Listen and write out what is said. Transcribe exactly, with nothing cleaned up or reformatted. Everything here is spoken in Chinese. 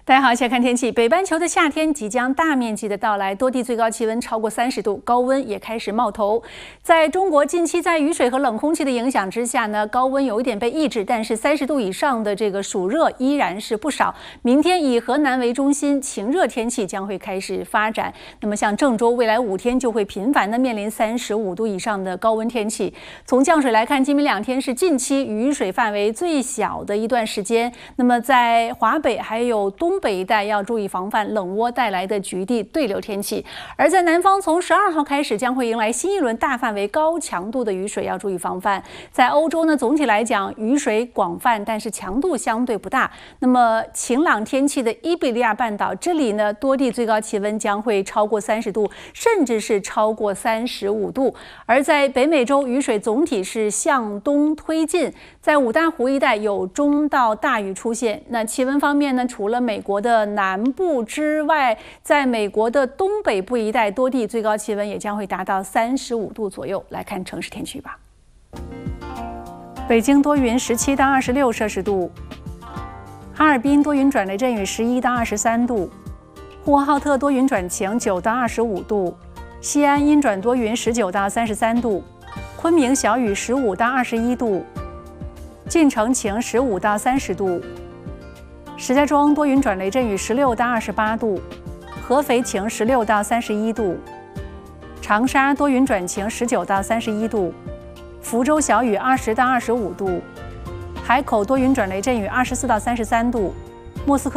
大家好，一起来看天气。北半球的夏天即将大面积的到来，多地最高气温超过三十度，高温也开始冒头。在中国近期在雨水和冷空气的影响之下呢，高温有一点被抑制，但是三十度以上的这个暑热依然是不少。明天以河南为中心，晴热天气将会开始发展。那么像郑州，未来五天就会频繁的面临三十五度以上的高温天气。从降水来看，今明两天是近期雨水范围最小的一段时间。那么在华北还有东北一带要注意防范冷涡带来的局地对流天气，而在南方从十二号开始将会迎来新一轮大范围高强度的雨水，要注意防范。在欧洲呢，总体来讲雨水广泛，但是强度相对不大。那么晴朗天气的伊比利亚半岛，这里呢多地最高气温将会超过三十度，甚至是超过三十五度。而在北美洲，雨水总体是向东推进，在五大湖一带有中到大雨出现。那气温方面呢，除了美国的南部之外，在美国的东北部一带，多地最高气温也将会达到三十五度左右。来看城市天气吧。北京多云，十七到二十六摄氏度；哈尔滨多云转雷阵雨，十一到二十三度；呼和浩特多云转晴，九到二十五度；西安阴转多云，十九到三十三度；昆明小雨，十五到二十一度；晋城晴，十五到三十度。石家庄多云转雷阵雨，十六到二十八度；合肥晴，十六到三十一度；长沙多云转晴，十九到三十一度；福州小雨，二十到二十五度；海口多云转雷阵雨，二十四到三十三度；莫斯科